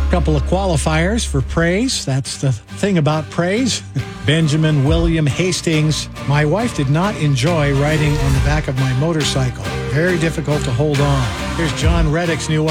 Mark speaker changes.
Speaker 1: Couple of qualifiers for praise. That's the thing about praise. Benjamin William Hastings. My wife did not enjoy riding on the back of my motorcycle. Very difficult to hold on. Here's John Reddick's new